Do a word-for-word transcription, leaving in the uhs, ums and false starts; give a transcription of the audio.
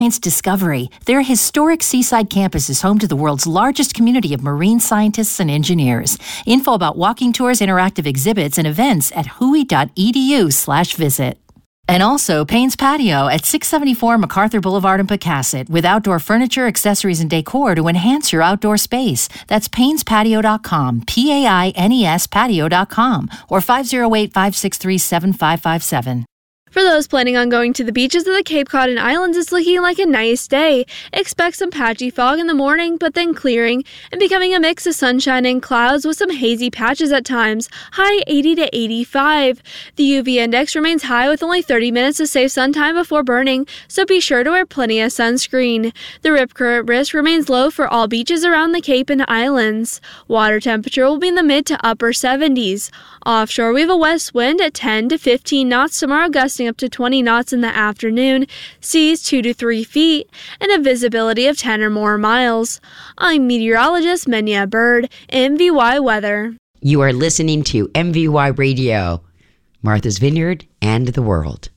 Science Discovery. Their historic seaside campus is home to the world's largest community of marine scientists and engineers. Info about walking tours, interactive exhibits, and events at hui.edu slash visit. And also Payne's Patio at six seventy-four MacArthur Boulevard in Pecasset with outdoor furniture, accessories, and decor to enhance your outdoor space. That's paynes patio dot com, P A I N E S patio dot com, or five oh eight, five six three, seven five five seven. For those planning on going to the beaches of the Cape Cod and Islands, it's looking like a nice day. Expect some patchy fog in the morning, but then clearing and becoming a mix of sunshine and clouds with some hazy patches at times. High eighty to eighty-five. The U V index remains high with only thirty minutes of safe sun time before burning, so be sure to wear plenty of sunscreen. The rip current risk remains low for all beaches around the Cape and Islands. Water temperature will be in the mid to upper seventies. Offshore, we have a west wind at ten to fifteen knots tomorrow, gusting up to twenty knots in the afternoon, seas two to three feet, and a visibility of ten or more miles. I'm meteorologist Menya Bird, M V Y Weather. You are listening to M V Y Radio, Martha's Vineyard and the World.